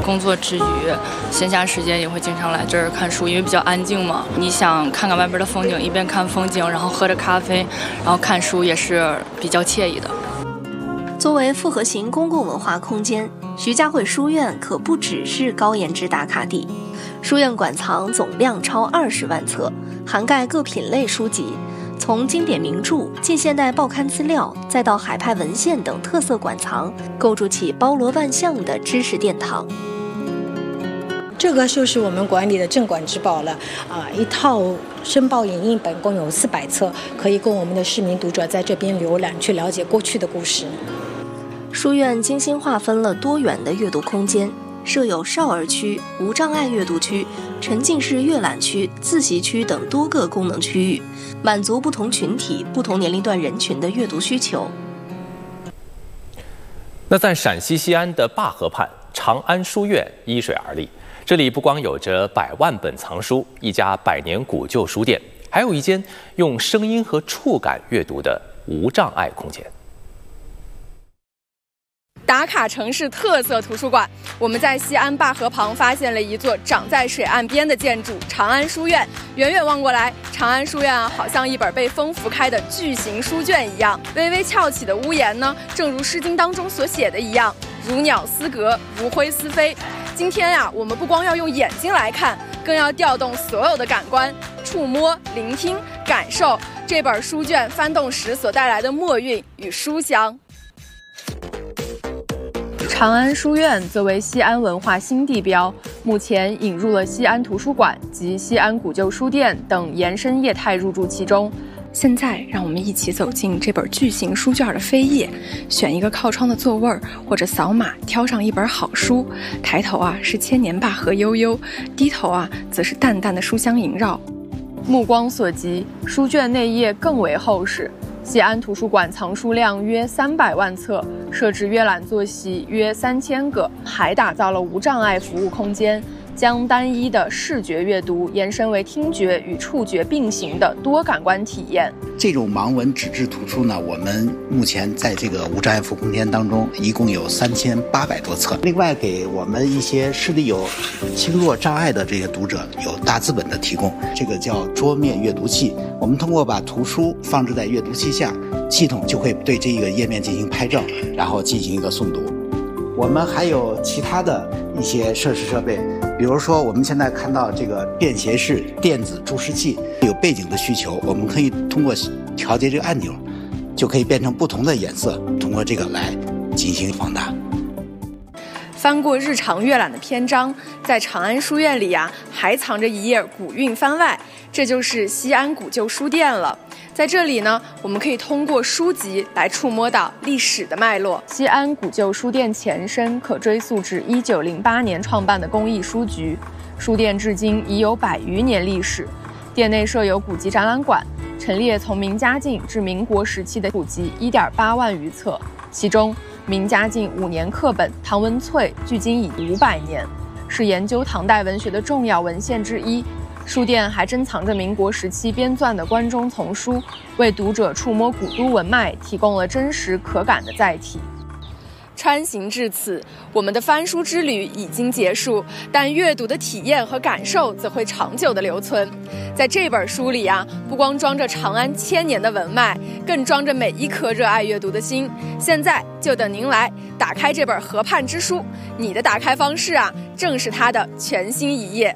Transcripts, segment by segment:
工作之余，闲暇时间也会经常来这儿看书，因为比较安静嘛。你想看看外边的风景，一边看风景，然后喝着咖啡，然后看书也是比较惬意的。 作为复合型公共文化空间，徐家汇书院可不只是高颜值打卡地。书院馆藏总量超20万册，涵盖各品类书籍，从经典名著、近现代报刊资料，再到海派文献等特色馆藏，构筑起包罗万象的知识殿堂。 这个就是我们馆里的镇馆之宝了一套申报影印本共有400册，可以供我们的市民读者在这边浏览，去了解过去的故事。 书院精心划分了多元的阅读空间，设有少儿区、无障碍阅读区、沉浸式阅览区、自习区等多个功能区域，满足不同群体、不同年龄段人群的阅读需求。 那在陕西西安的灞河畔，长安书院依水而立。这里不光有着100万本藏书，一家100年古旧书店，还有一间用声音和触感阅读的无障碍空间。 打卡城市特色图书馆，我们在西安灞河旁发现了一座长在水岸边的建筑——长安书院。远远望过来，长安书院好像一本被风拂开的巨型书卷一样。微微翘起的屋檐呢，正如《诗经》当中所写的一样，如鸟思格，如灰思飞。今天我们不光要用眼睛来看，更要调动所有的感官，触摸、聆听、感受这本书卷翻动时所带来的墨韵与书香。长安书院作为西安文化新地标，目前引入了西安图书馆及西安古旧书店等延伸业态入驻其中。现在让我们一起走进这本巨型书卷的扉页，选一个靠窗的座位，或者扫码挑上一本好书。抬头是千年灞河悠悠，低头则是淡淡的书香萦绕。目光所及，书卷内页更为厚实。西安图书馆藏书量约300万册，设置阅览座席约3000个，还打造了无障碍服务空间，将单一的视觉阅读延伸为听觉与触觉并行的多感官体验。 这种盲文纸质图书呢，我们目前在这个无障碍服务空间当中一共有3800多册。另外给我们一些视力有轻弱障碍的这些读者有大字本的提供，这个叫桌面阅读器。我们通过把图书放置在阅读器下，系统就会对这个页面进行拍照，然后进行一个诵读。我们还有其他的一些设施设备，比如说我们现在看到这个便携式电子注释器，有背景的需求，我们可以通过调节这个按钮，就可以变成不同的颜色，通过这个来进行放大。 翻过日常阅览的篇章，在长安书院里还藏着一页古韵番外，这就是西安古旧书店了。在这里呢，我们可以通过书籍来触摸到历史的脉络。西安古旧书店前身可追溯至1908年创办的公益书局，书店至今已有100余年历史。店内设有古籍展览馆，陈列从明嘉靖至民国时期的古籍1.8万余册，其中明嘉靖5年课本《唐文粹》距今已500年，是研究唐代文学的重要文献之一。书店还珍藏着民国时期编纂的关中丛书，为读者触摸古都文脉提供了真实可感的载体。穿行至此，我们的翻书之旅已经结束，但阅读的体验和感受则会长久的留存。在这本书里不光装着长安1000年的文脉，更装着每一颗热爱阅读的心。现在就等您来打开这本河畔之书，你的打开方式正是它的全新一页。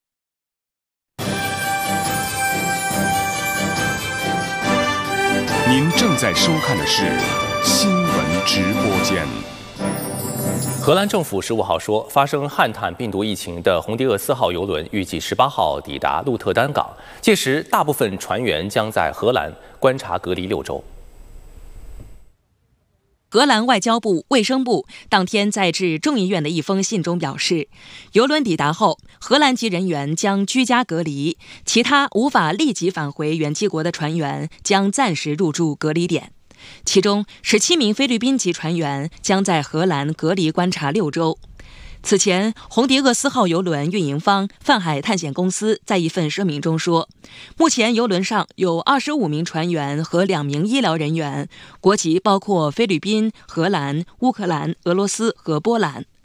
您正在收看的是新闻直播间。 荷兰政府15号说，发生汉坦病毒疫情的红迪厄4号邮轮预计18号抵达鹿特丹港，届时大部分船员将在荷兰观察隔离6周。 荷兰外交部、卫生部当天在致众议院的一封信中表示，邮轮抵达后，荷兰籍人员将居家隔离，其他无法立即返回原籍国的船员将暂时入住隔离点。其中17名菲律宾籍船员将在荷兰隔离观察6周。此前，红迪厄4号邮轮运营方泛海探险公司在一份声明中说，目前邮轮上有25名船员和2名医疗人员，国籍包括菲律宾、荷兰、乌克兰、俄罗斯和波兰。